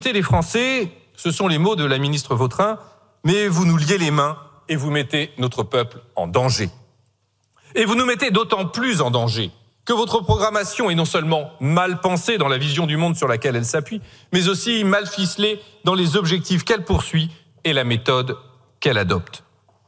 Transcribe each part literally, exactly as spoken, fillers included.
Les Français, ce sont les mots de la ministre Vautrin, mais vous nous liez les mains et vous mettez notre peuple en danger. Et vous nous mettez d'autant plus en danger que votre programmation est non seulement mal pensée dans la vision du monde sur laquelle elle s'appuie, mais aussi mal ficelée dans les objectifs qu'elle poursuit et la méthode qu'elle adopte.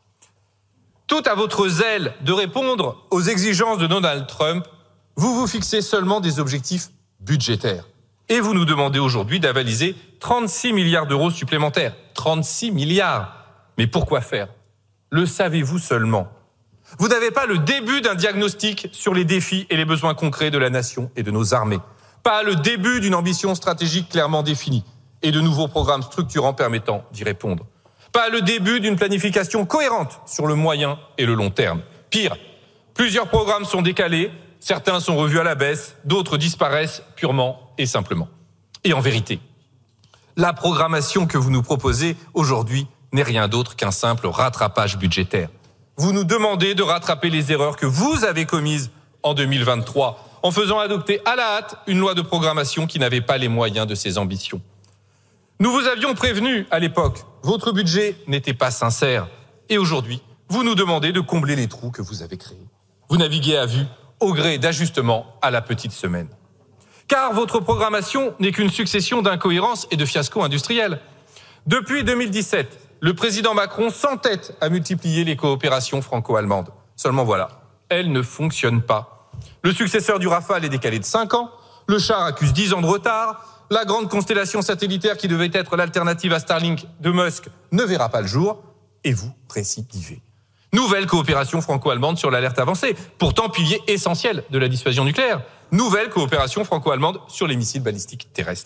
Tout à votre zèle de répondre aux exigences de Donald Trump, vous vous fixez seulement des objectifs budgétaires. Et vous nous demandez aujourd'hui d'avaliser trente-six milliards d'euros supplémentaires. trente-six milliards. Mais pourquoi faire? Le savez-vous seulement? Vous n'avez pas le début d'un diagnostic sur les défis et les besoins concrets de la nation et de nos armées. Pas le début d'une ambition stratégique clairement définie et de nouveaux programmes structurants permettant d'y répondre. Pas le début d'une planification cohérente sur le moyen et le long terme. Pire, plusieurs programmes sont décalés, certains sont revus à la baisse, d'autres disparaissent purement et simplement. Et en vérité, la programmation que vous nous proposez aujourd'hui n'est rien d'autre qu'un simple rattrapage budgétaire. Vous nous demandez de rattraper les erreurs que vous avez commises en deux mille vingt-trois en faisant adopter à la hâte une loi de programmation qui n'avait pas les moyens de ses ambitions. Nous vous avions prévenu à l'époque, votre budget n'était pas sincère. Et aujourd'hui, vous nous demandez de combler les trous que vous avez créés. Vous naviguez à vue, au gré d'ajustements à la petite semaine. Car votre programmation n'est qu'une succession d'incohérences et de fiascos industriels. Depuis deux mille dix-sept, le président Macron s'entête à multiplier les coopérations franco-allemandes. Seulement voilà, elles ne fonctionnent pas. Le successeur du Rafale est décalé de cinq ans, le char accuse dix ans de retard, la grande constellation satellitaire qui devait être l'alternative à Starlink de Musk ne verra pas le jour, et vous récidivez. Nouvelle coopération franco-allemande sur l'alerte avancée, pourtant pilier essentiel de la dissuasion nucléaire. Nouvelle coopération franco-allemande sur les missiles balistiques terrestres.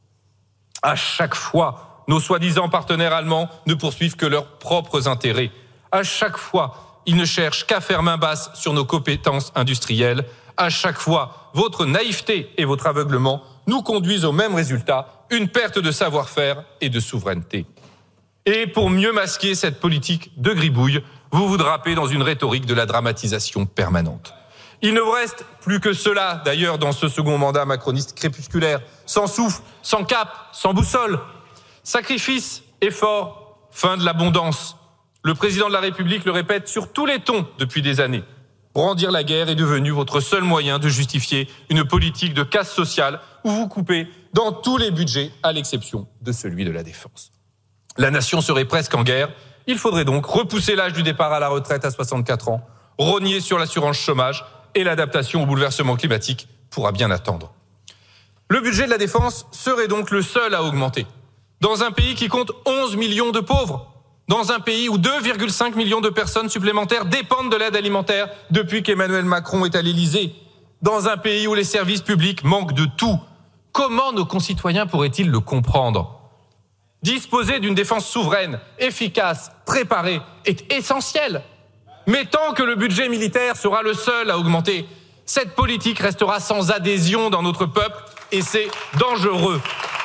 À chaque fois, nos soi-disant partenaires allemands ne poursuivent que leurs propres intérêts. À chaque fois, ils ne cherchent qu'à faire main basse sur nos compétences industrielles. À chaque fois, votre naïveté et votre aveuglement nous conduisent au même résultat, une perte de savoir-faire et de souveraineté. Et pour mieux masquer cette politique de gribouille, vous vous drapez dans une rhétorique de la dramatisation permanente. Il ne vous reste plus que cela, d'ailleurs, dans ce second mandat macroniste crépusculaire, sans souffle, sans cap, sans boussole. Sacrifice, effort, fin de l'abondance. Le président de la République le répète sur tous les tons depuis des années. Brandir la guerre est devenu votre seul moyen de justifier une politique de casse sociale où vous coupez dans tous les budgets, à l'exception de celui de la défense. La nation serait presque en guerre. Il faudrait donc repousser l'âge du départ à la retraite à soixante-quatre ans, rogner sur l'assurance chômage et l'adaptation au bouleversement climatique pourra bien attendre. Le budget de la défense serait donc le seul à augmenter. Dans un pays qui compte onze millions de pauvres, dans un pays où deux virgule cinq millions de personnes supplémentaires dépendent de l'aide alimentaire depuis qu'Emmanuel Macron est à l'Élysée, dans un pays où les services publics manquent de tout, comment nos concitoyens pourraient-ils le comprendre ? Disposer d'une défense souveraine, efficace, préparée est essentiel. Mais tant que le budget militaire sera le seul à augmenter, cette politique restera sans adhésion dans notre peuple et c'est dangereux.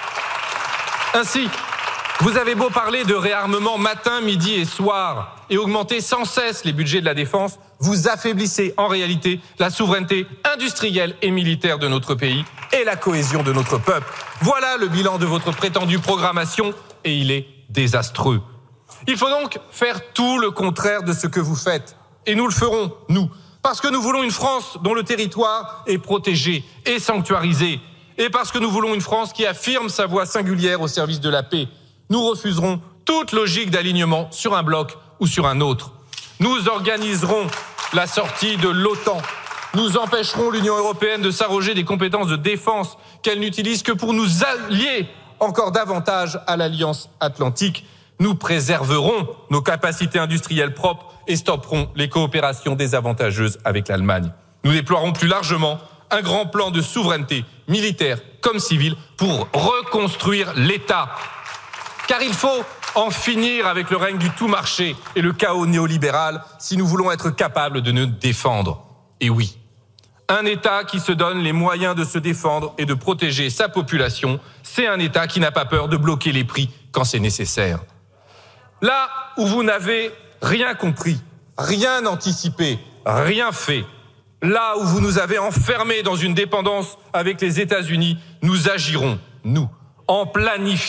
Ainsi, vous avez beau parler de réarmement matin, midi et soir et augmenter sans cesse les budgets de la défense, vous affaiblissez en réalité la souveraineté industrielle et militaire de notre pays et la cohésion de notre peuple. Voilà le bilan de votre prétendue programmation et il est désastreux. Il faut donc faire tout le contraire de ce que vous faites. Et nous le ferons, nous, parce que nous voulons une France dont le territoire est protégé et sanctuarisé. Et parce que nous voulons une France qui affirme sa voix singulière au service de la paix. Nous refuserons toute logique d'alignement sur un bloc ou sur un autre. Nous organiserons la sortie de l'OTAN. Nous empêcherons l'Union européenne de s'arroger des compétences de défense qu'elle n'utilise que pour nous allier encore davantage à l'Alliance Atlantique. Nous préserverons nos capacités industrielles propres et stopperons les coopérations désavantageuses avec l'Allemagne. Nous déploierons plus largement un grand plan de souveraineté militaire comme civile pour reconstruire l'État. Car il faut en finir avec le règne du tout marché et le chaos néolibéral si nous voulons être capables de nous défendre. Et oui, un État qui se donne les moyens de se défendre et de protéger sa population, c'est un État qui n'a pas peur de bloquer les prix quand c'est nécessaire. Là où vous n'avez rien compris, rien anticipé, rien fait, là où vous nous avez enfermés dans une dépendance avec les États-Unis, nous agirons, nous, en planifiant